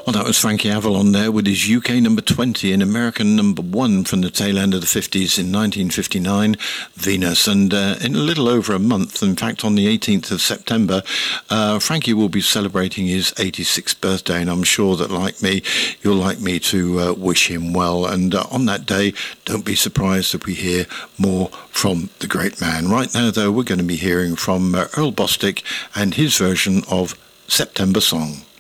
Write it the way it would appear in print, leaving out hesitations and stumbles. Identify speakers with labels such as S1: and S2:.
S1: Well, that was Frankie Avalon there with his UK number 20 and American number 1 from the tail end of the 50s in 1959, Venus. And in a little over a month, in fact on the 18th of September, Frankie will be celebrating his 86th birthday, and I'm sure that, like me, you'll like me to wish him well. And on that day, don't be surprised if we hear more from the great man. Right now, though, we're going to be hearing from Earl Bostic and his version of September Song.